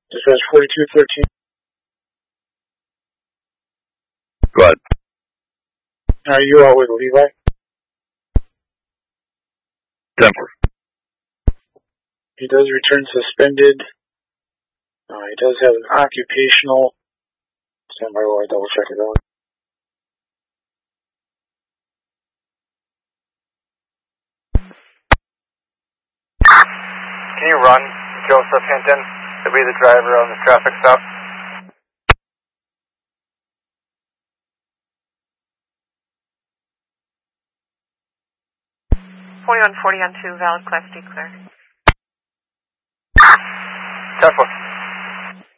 Dispatch 4213. Go ahead. Are you out with Levi? Denver. He does return suspended. He does have an occupational. Stand by while I double check it out. Can you run Joseph Hinton to be the driver on the traffic stop? On 40 on 2, valid Class D clear. Tesla.